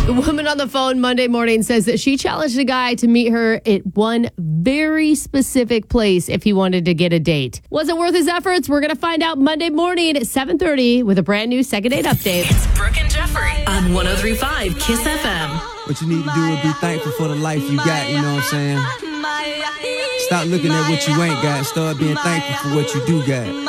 The woman on the phone Monday morning says that she challenged a guy to meet her at one very specific place if he wanted to get a date. Was it worth his efforts? We're going to find out Monday morning at 7:30 with a brand new second date update. It's Brooke and Jeffrey on 103.5 KISS FM. What you need to do is be thankful for the life you got, you know what I'm saying? Stop looking at what you ain't got. Start being thankful for what you do got.